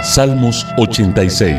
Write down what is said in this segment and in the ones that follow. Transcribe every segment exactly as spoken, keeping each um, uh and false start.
Salmos ochenta y seis.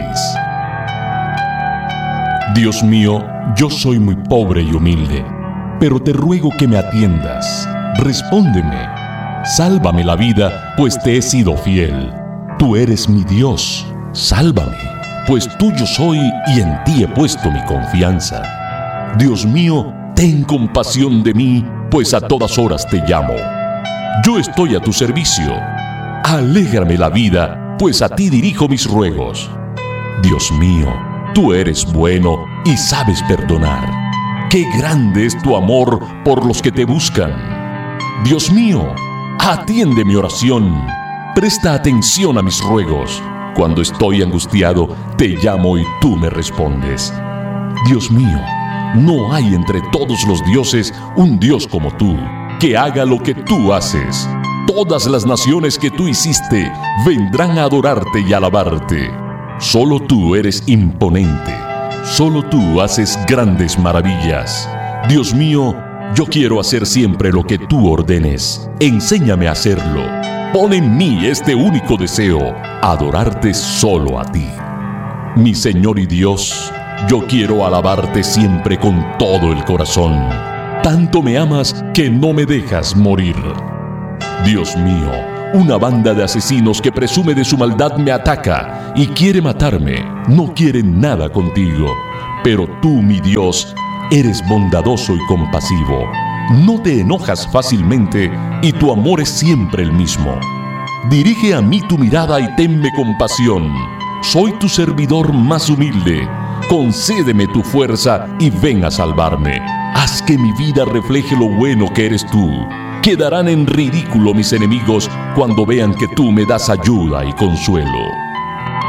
Dios mío, yo soy muy pobre y humilde, pero te ruego que me atiendas. Respóndeme. Sálvame la vida, pues te he sido fiel. Tú eres mi Dios. Sálvame, pues tuyo soy y en ti he puesto mi confianza. Dios mío, ten compasión de mí, pues a todas horas te llamo. Yo estoy a tu servicio. Alégrame la vida, pues a ti dirijo mis ruegos. Dios mío, tú eres bueno y sabes perdonar. ¡Qué grande es tu amor por los que te buscan! Dios mío, atiende mi oración. Presta atención a mis ruegos. Cuando estoy angustiado, te llamo y tú me respondes. Dios mío, no hay entre todos los dioses un Dios como tú, que haga lo que tú haces. Todas las naciones que tú hiciste vendrán a adorarte y alabarte. Solo tú eres imponente. Solo tú haces grandes maravillas. Dios mío, yo quiero hacer siempre lo que tú ordenes. Enséñame a hacerlo. Pon en mí este único deseo, adorarte solo a ti. Mi Señor y Dios, yo quiero alabarte siempre con todo el corazón. Tanto me amas que no me dejas morir. Dios mío, una banda de asesinos que presume de su maldad me ataca y quiere matarme. No quieren nada contigo. Pero tú, mi Dios, eres bondadoso y compasivo. No te enojas fácilmente y tu amor es siempre el mismo. Dirige a mí tu mirada y tenme compasión. Soy tu servidor más humilde. Concédeme tu fuerza y ven a salvarme. Haz que mi vida refleje lo bueno que eres tú. Quedarán en ridículo mis enemigos cuando vean que tú me das ayuda y consuelo.